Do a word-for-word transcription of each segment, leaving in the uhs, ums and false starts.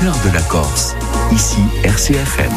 cœur de la Corse. Ici R C F M.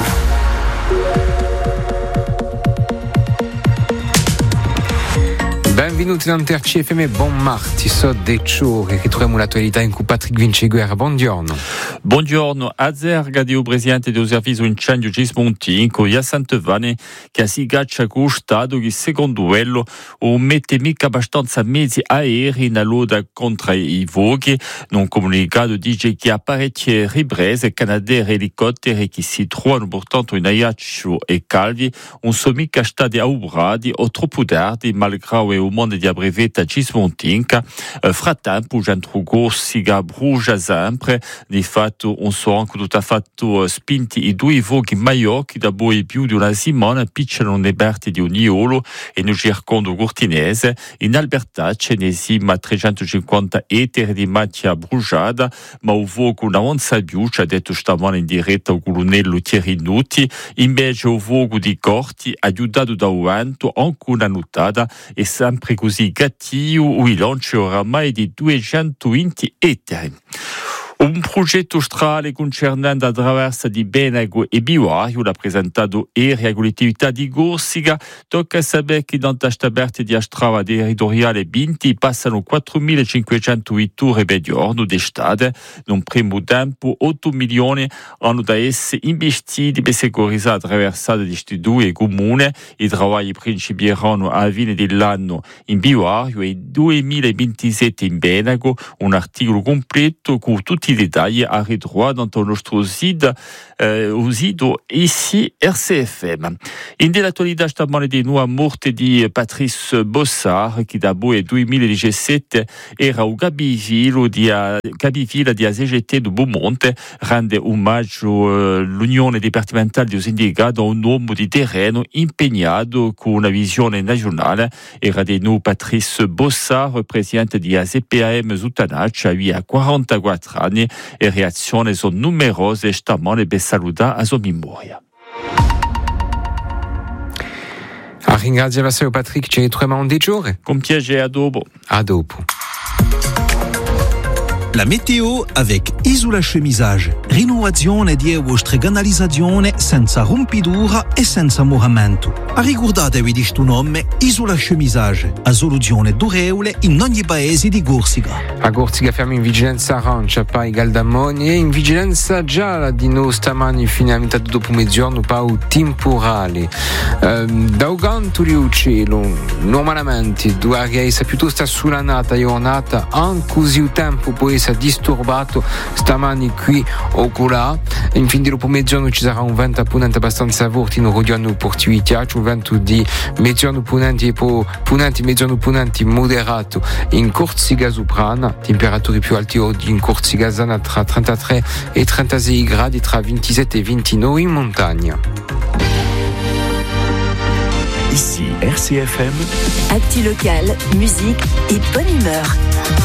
Benvenuti in R C F M, buon martedì, so de ciò che ritroviamo l'attualità in cui Patrick Vinceguerra, buongiorno. Buongiorno, Azer Gadio, presidente del servizio incendio Gismonti, in cui a Sant'Evane, che si gaccia costato che secondo duello o mette mica abbastanza mezzi aerei nella lotta contro i voghi. Non comunicato dice che ha parecchie riprese, canadair e elicotteri che si trovano portanto in Ajaccio e Calvi, non sono mica stati operati o troppo tardi, malgrado o mondo di abrevetta Gismontinca. Uh, frattempo, Gentro Gorsiga brucia sempre, di fatto non sono anche tutto fatto uh, spinti i due voghi maiorchi da poi più di una settimana picciano nei berti di Uniolo e nel circondo cortinese. In Albertacce ne sima trecentocinquanta ettari di macchia bruciata, ma un vogo non sa più, ci ha detto stamane in diretta il colonnello Thierry Nutti. Invece un vogo di corti aiutato da un vento anche una nuttata e sempre così cattivo, il lancio oramai di duecentoventi ettari. Un progetto strale concernente la traversa di Benego e Bivario, l'ha presentato ieri a collettività di Gorsiga. Tocca sapere che da questa parte di strada territoriale venti passano quattromilacinquecento vetture per giorno d'estate. In un primo tempo otto milioni hanno da essere investiti per securizzare la traversata di questi due comuni. I lavori principieranno a fine dell'anno in Bivario e duemilaventisette in Benego. Un articolo completo con tutti i dettagli a ritrovare dans il nostro sito, eh, o sito ici R C F M. In dell'attualità stamane di nuova morte di Patrice Bossard, che da poi duemiladiciassette era un capifilo di, capifila di A C G T di Beaumonte, rende omaggio eh, l'Unione Dipartimentale dei Sindicati a un uomo di terreno impegnato con una visione nazionale. Era di noi Patrice Bossard, presidente di A C P A M Zutanaccia, aveva quarantaquattro anni e reazioni sono numerose stamane per salutare a sua memoria. A ringraziare Patrick, ci ritroviamo un di giorni. Con piacere, a dopo. A dopo. La météo avec Isola Chemisage. Rinnovazione di vostra canalizzazione senza rompidura e senza moramento. A ricordatevi di questo nome Isola Chemisage, a soluzione durevole in ogni paese di Corsica. A Corsica ferma in vigilanza arancia, poi Galdamoni e in vigilanza gialla di noi stamani fino a metà dopo mezzogiorno per un temporale. Ehm, da uganto di cielo, normalmente dovrebbe essere piuttosto assolanata giornata, anche così il tempo può essere disturbato stamani qui o là. In fin di dopo mezzogiorno ci sarà un vento punente abbastanza forte in Rodiano Portività, un vento di mezzogiorno punenti e poi punenti mezzogiorno punenti moderato in Corsica Soprana, temperature più alte oggi in Corsica Zana tra trentatré e trentasei gradi, tra ventisette e ventinove in montagna. Ici R C F M. Actu local, musique et bonne humeur.